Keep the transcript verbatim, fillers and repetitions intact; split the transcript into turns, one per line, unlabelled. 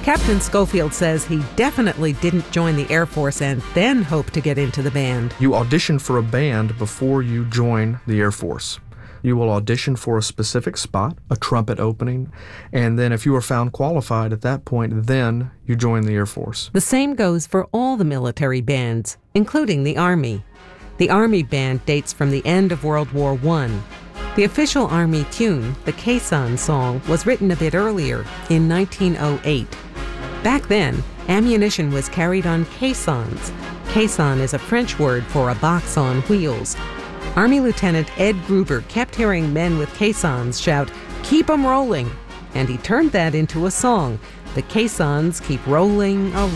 Captain Schofield says he definitely didn't join the Air Force and then hope to get into the band.
You audition for a band before you join the Air Force. You will audition for a specific spot, a trumpet opening, and then if you are found qualified at that point, then you join the Air Force.
The same goes for all the military bands, including the Army. The Army band dates from the end of World War One. The official Army tune, the Caisson song, was written a bit earlier, in nineteen oh eight. Back then, ammunition was carried on caissons. Caisson is a French word for a box on wheels. Army Lieutenant Ed Gruber kept hearing men with caissons shout, "Keep 'em rolling!" And he turned that into a song, "The Caissons Keep Rolling Along."